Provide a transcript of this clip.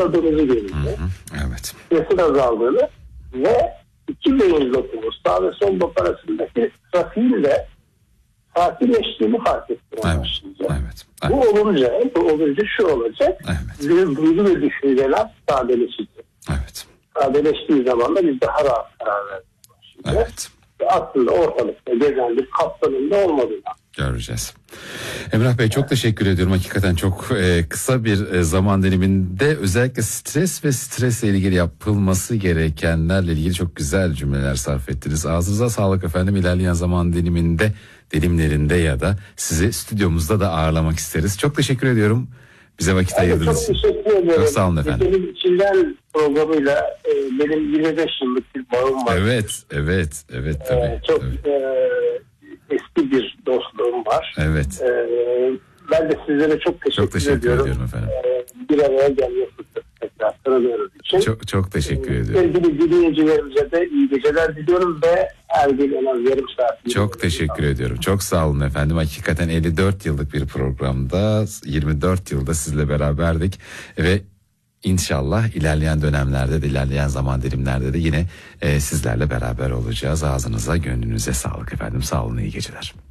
rahatladığımızı görünce, Evet. stresin azaldığını ve iki beyin lobumuz sağ ve sol lob arasındaki trafiğin de sakinleştiğini fark etmeye başlayacak. Evet. Bu olunca şu olacak. Duygu ve düşünceler sadeleşecek. Evet. Sadeleştiği zaman da biz daha rahat karar vermeye başlayacağız. Evet. Aslında ortalıkta gezen bir kaptanın da olmadığını göreceğiz. Emrah Bey, çok teşekkür ediyorum. Hakikaten çok kısa bir zaman diliminde özellikle stres ve stresle ilgili yapılması gerekenlerle ilgili çok güzel cümleler sarf ettiniz. Ağzınıza sağlık efendim. İlerleyen zaman dilimlerinde ya da sizi stüdyomuzda da ağırlamak isteriz. Çok teşekkür ediyorum. Bize vakit ayırdınız. Çok teşekkür ederim. Çok sağ olun efendim. Benim içinden programıyla benim 25 yıllık bir bağım var. Evet tabii. Çok tabii. Eski bir dostluğum var. Evet. Ben de sizlere çok teşekkür ediyorum efendim. Bir araya gelme fırsatı tekrar tanıdığınız için. Çok teşekkür ediyorum. Sevgili dinleyicilerimize de iyi geceler diliyorum ve her gün en az yarım saat. Çok teşekkür ediyorum. Çok sağ olun efendim. Hakikaten 54 yıllık bir programda 24 yılda sizle beraberdik ve İnşallah ilerleyen dönemlerde de, ilerleyen zaman dilimlerde de yine sizlerle beraber olacağız. Ağzınıza, gönlünüze sağlık efendim. Sağ olun, iyi geceler.